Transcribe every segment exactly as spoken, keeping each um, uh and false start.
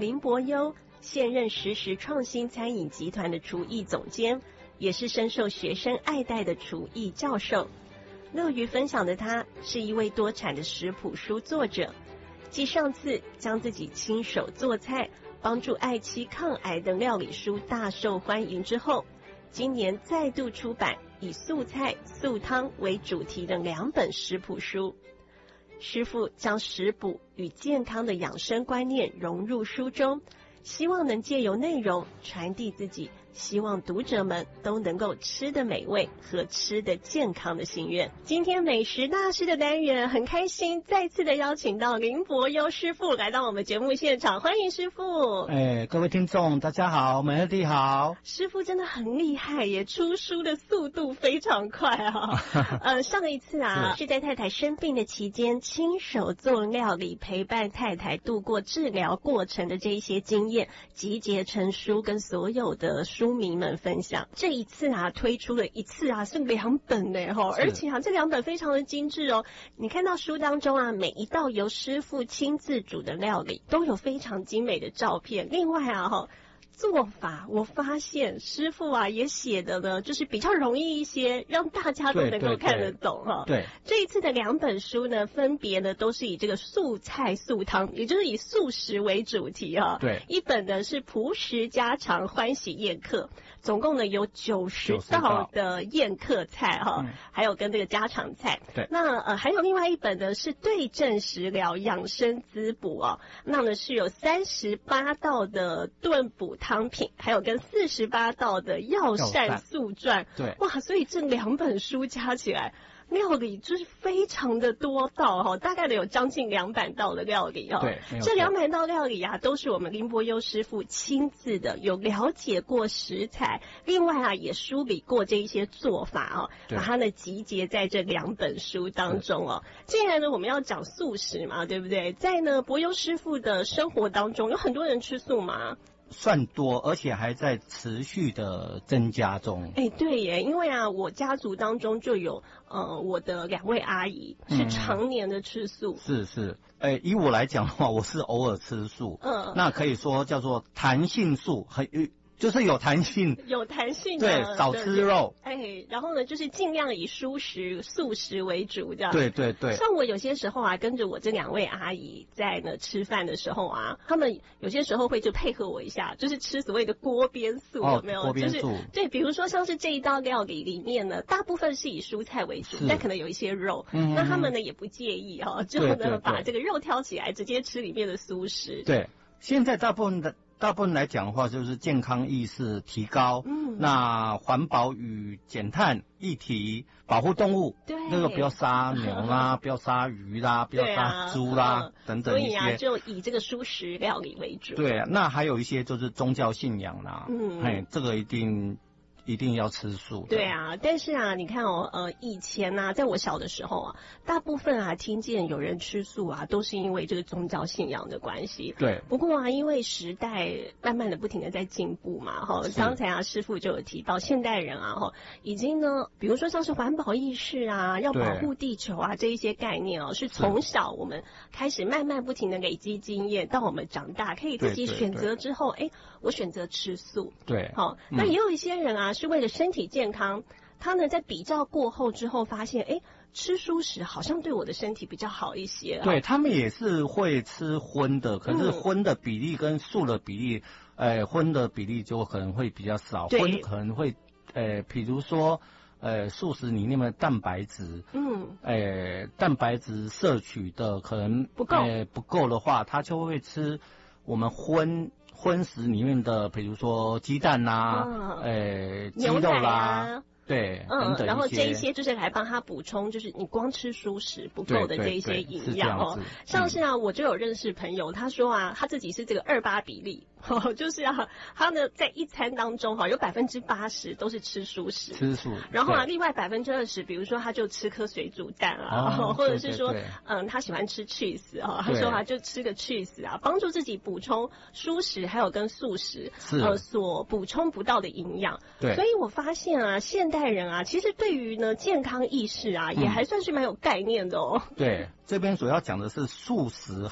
林伯优，现任时时创新餐饮集团的厨艺总监，也是深受学生爱戴的厨艺教授。乐于分享的他，是一位多产的食谱书作者。继上次将自己亲手做菜，帮助爱妻抗癌的料理书大受欢迎之后，今年再度出版以素菜、素汤为主题的两本食谱书。师父将食补与健康的养生观念融入书中，希望能借由内容传递自己希望读者们都能够吃得美味和吃得健康的心愿。今天美食大师的单元很开心再次的邀请到林伯优师傅来到我们节目现场，欢迎师傅。 哎，各位听众大家好，美乐蒂好。 师傅真的很厉害耶，出书的速度非常快啊。呃，上一次啊是在太太生病的期间，亲手做料理陪伴太太度过治疗过程的这一些经验集结成书，跟所有的书书迷们分享。这一次啊推出了一次啊是两本呢哈，而且啊这两本非常的精致哦。你看到书当中啊，每一道由师傅亲自煮的料理都有非常精美的照片。另外啊哈，做法我发现师傅啊也写的呢，就是比较容易一些，让大家都能够看得懂哈。 对， 这一次的两本书呢，分别呢都是以这个素菜素汤，也就是以素食为主题哈。 对， 一本呢是朴实家常欢喜宴客，总共呢有九十道的宴客菜哈、嗯，还有跟这个家常菜。 对， 那呃还有另外一本呢是对症食疗养生滋补哦，那呢是有三十八道的炖补汤品，还有跟四十八道的药膳素传。 对， 哇，所以这两本书加起来料理就是非常的多道哈，大概的有将近两百道的料理哈。 对， 这两百道料理啊，都是我们林伯优师傅亲自的，有了解过食材，另外啊也梳理过这一些做法哦，把它呢集结在这两本书当中哦。既然呢我们要讲素食嘛，对不对？在呢伯优师傅的生活当中，有很多人吃素吗？ 算多，而且还在持续的增加中。 哎，对耶，因为啊，我家族当中就有呃，我的两位阿姨是常年的吃素。 嗯、是是，哎，以我来讲的话，我是偶尔吃素。 嗯， 那可以说叫做弹性素，很就是有弹性， 有弹性的， 对，少吃肉。 哎，然后呢，就是尽量以蔬食、素食为主，这样。 对对对。 像我有些时候啊，跟着我这两位阿姨在呢吃饭的时候啊，他们有些时候会就配合我一下，就是吃所谓的锅边素， 哦、 有没有？ 锅边素。 就是对，比如说像是这一道料理里面呢，大部分是以蔬菜为主，但可能有一些肉，嗯、那他们呢也不介意哈、哦，就呢对对对把这个肉挑起来，直接吃里面的素食。 对，现在大部分的。大部分来讲的话，就是健康意识提高，嗯，那环保与减碳议题，保护动物， 对， 那个不要杀牛啦，不要杀鱼啦，不要杀猪啦、啊嗯，等等一些。 所以啊，就以这个蔬食料理为主。 对啊，那还有一些就是宗教信仰啦，嗯，哎，这个一定。一定要吃素。 对啊，但是啊，你看哦，呃，以前啊，在我小的时候啊，大部分啊听见有人吃素啊，都是因为这个宗教信仰的关系。 对。 不过啊，因为时代慢慢的不停的在进步嘛，哈，刚才啊师傅就有提到，现代人啊，哈，已经呢，比如说像是环保意识啊，要保护地球啊这一些概念哦，是从小我们开始慢慢不停的累积经验，到我们长大可以自己选择之后，哎，我选择吃素。 对。 好，那也有一些人啊。是为了身体健康，他呢在比较过后之后发现，哎，吃蔬食好像对我的身体比较好一些、啊。 对，他们也是会吃荤的，可是荤的比例跟素的比例，嗯、呃，荤的比例就可能会比较少，荤可能会，呃，比如说，呃，素食里面的蛋白质，嗯，呃，蛋白质摄取的可能不够， 呃，不够的话，他就会吃我们荤。荤食里面的，比如说鸡蛋啦、嗯，呃，鸡肉啦， 啊、 对， 嗯等等， 然后这一些就是来帮他补充，就是你光吃蔬食不够的这一些营养哦。像是啊，我就有认识朋友，他说啊，他自己是这个二八比例。哦，就是啊，他呢在一餐当中哈，有百分之八十都是吃蔬食， 吃素。 然后啊，另外百分之二十，比如说他就吃颗水煮蛋啊，哦、或者是说，对对对嗯，他喜欢吃 cheese 啊，他说啊，就吃个 cheese 啊，帮助自己补充蔬食还有跟素食呃所补充不到的营养。 对， 所以我发现啊，现代人啊，其实对于呢健康意识啊，也还算是蛮有概念的哦。 对，这边主要讲的是素食和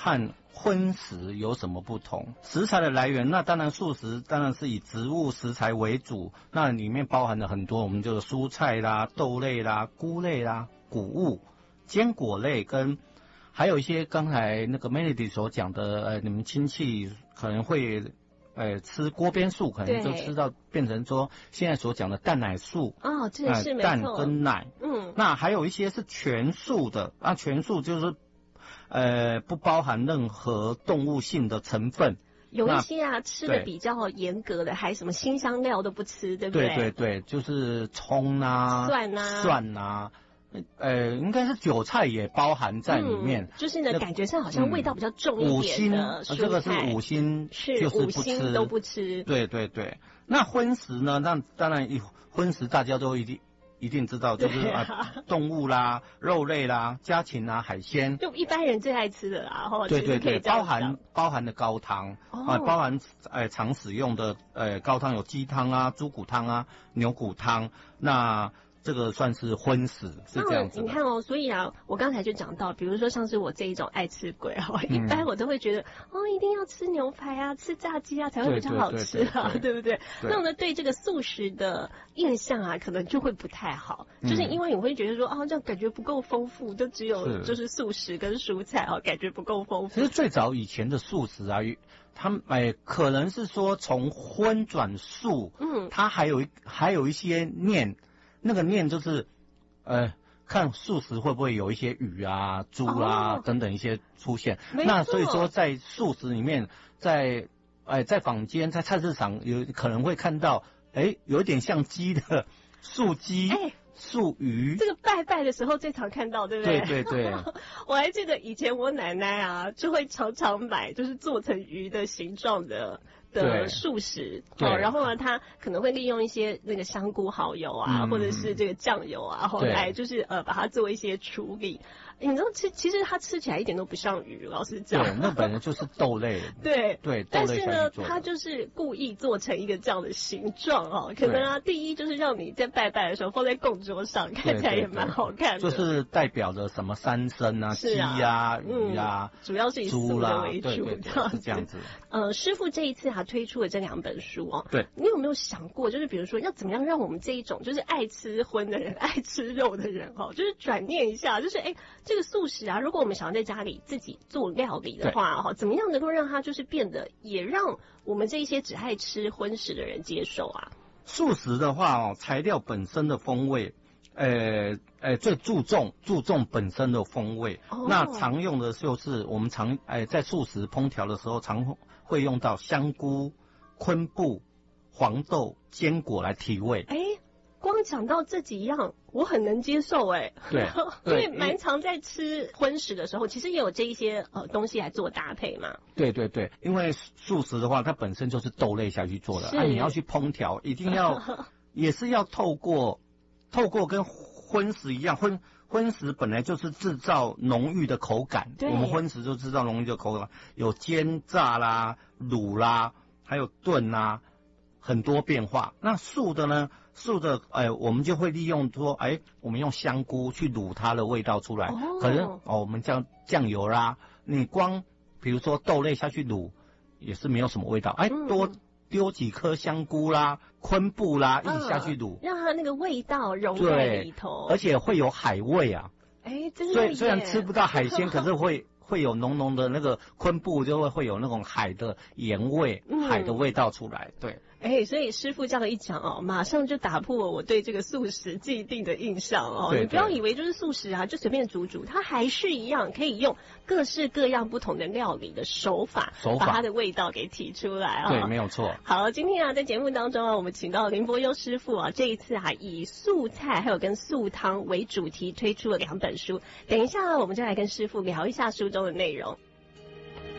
荤食有什么不同？食材的来源，那当然素食当然是以植物食材为主，那里面包含了很多我们就是蔬菜啦、豆类啦、菇类啦、谷物、坚果类跟。还有一些刚才那个 Melody 所讲的，呃，你们亲戚可能会，呃，吃锅边素，可能就吃到变成说现在所讲的蛋奶素。 哦，这个是没错。 蛋跟奶。 嗯。 那还有一些是全素的，那全素就是，呃，不包含任何动物性的成分。 有一些啊，吃的比较严格的，还什么辛香料都不吃，对不对？ 对对对，就是葱啊、 蒜啊、 蒜啊。呃，应该是韭菜也包含在里面， 嗯、就是呢，感觉上好像味道比较重一点的蔬菜。 五辛，这个是五辛， 是就是不吃，都不吃。 对对对，那荤食呢？那当然，荤食大家都一定一定知道，就是啊、呃，动物啦、肉类啦、家禽啊、海鲜， 就一般人最爱吃的啦。哈， 对对对，包含包含的高汤啊、 哦呃，包含呃常使用的呃高汤有鸡汤啊、猪骨汤啊、牛骨汤，那。这个算是荤食，是这样子的。 你看哦，所以啊，我刚才就讲到，比如说像是我这一种爱吃鬼哦，嗯、一般我都会觉得哦，一定要吃牛排啊，吃炸鸡啊才会比较好吃啊，对不对？那我呢对这个素食的印象啊，可能就会不太好，嗯、就是因为你会觉得说啊，这样感觉不够丰富，就只有就是素食跟蔬菜哦，感觉不够丰富。 其实最早以前的素食啊，他们哎，可能是说从荤转素，嗯，它还有还有一些念。那个念就是，呃，看素食会不会有一些鱼啊、猪啊、哦、等等一些出现。那所以说，在素食里面，在哎、呃、在坊间、在菜市场有可能会看到，哎，有点像鸡的素鸡。哎素鱼， 这个拜拜的时候最常看到，对不对？ 对对对。 我还记得以前我奶奶啊，就会常常买，就是做成鱼的形状的的素食，哦，然后呢，她可能会利用一些那个香菇蚝油啊，嗯、或者是这个酱油啊，后来就是呃把它做一些处理。你知道吃，其实它吃起来一点都不像鱼，老实讲。 对，那本来就是豆类。 对对， 但是呢，它就是故意做成一个这样的形状哦。可能啊，第一就是让你在拜拜的时候放在供桌上，看起来也蛮好看的。 就是代表着什么山参啊、鸡啊、鱼啊， 主要是以素的为主， 对对对，是这样子。 呃，师父这一次啊推出了这两本书哦。 对。 你有没有想过，就是比如说要怎么样让我们这一种就是爱吃荤的人、爱吃肉的人哦，就是转念一下，就是哎。这个素食啊，如果我们想要在家里自己做料理的话，哈，怎么样能够让它就是变得也让我们这一些只爱吃荤食的人接受啊？ 素食的话哦，材料本身的风味，呃呃，最注重注重本身的风味。哦、那常用的就是我们常哎、呃、在素食烹调的时候，常会用到香菇、昆布、黄豆、坚果来提味。 哎。光讲到这几样，我很能接受哎、欸。对，因为蛮常在吃荤食的时候，其实也有这一些呃东西来做搭配嘛。 对对对，因为素食的话，它本身就是豆类下去做的，啊，你要去烹调，一定要也是要透过透过跟荤食一样，荤荤食本来就是制造浓郁的口感，我们荤食就制造浓郁的口感，有煎炸啦、卤啦，还有炖啦，很多变化。那素的呢？素的，哎，我们就会利用说，哎，我们用香菇去卤它的味道出来。哦、可能哦，我们酱酱油啦，你光比如说豆类下去卤，也是没有什么味道。哎，嗯、多丢几颗香菇啦、昆布啦，一起下去卤， 嗯、让它那个味道融在里头， 而且会有海味啊。 哎，真的。 所以虽然吃不到海鲜，可是会。会有浓浓的那个昆布，就会会有那种海的盐味、嗯、海的味道出来。对， 哎，所以师父这样一讲哦，马上就打破了我对这个素食既定的印象哦。 对对， 你不要以为就是素食啊，就随便煮煮，它还是一样可以用各式各样不同的料理的手法， 手法把它的味道给提出来啊、哦。 对，没有错。 好，今天啊，在节目当中啊，我们请到林伯优师父啊，这一次啊，以素菜还有跟素汤为主题推出了两本书。等一下啊，我们就来跟师父聊一下书中的内容。